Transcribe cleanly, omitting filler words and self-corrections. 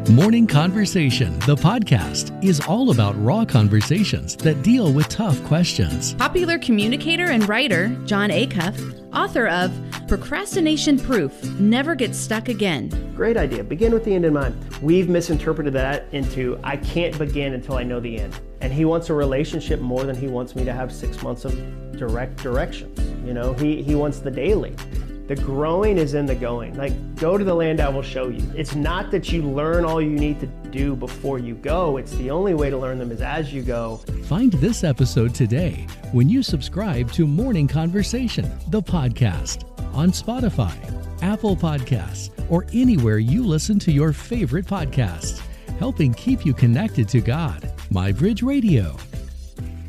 Morning Conversation, the podcast, is all about raw conversations that deal with tough questions. Popular communicator and writer Jon Acuff, author of Procrastination Proof, Never Get Stuck Again. Great idea. Begin with the end in mind. We've misinterpreted that into, I can't begin until I know the end. And he wants a relationship more than he wants me to have 6 months of direct directions. You know, he wants the daily. The growing is in the going. Like, go to the land I will show you. It's not that you learn all you need to do before you go. It's the only way to learn them is as you go. Find this episode today when you subscribe to Morning Conversation, the podcast, on Spotify, Apple Podcasts, or anywhere you listen to your favorite podcasts, helping keep you connected to God. MyBridge Radio.